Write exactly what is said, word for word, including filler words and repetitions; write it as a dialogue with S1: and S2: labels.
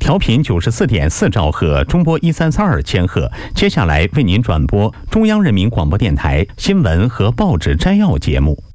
S1: 调频九十四点四兆赫，中波一三三二千赫。接下来为您转播中央人民广播电台新闻和报纸摘要节目。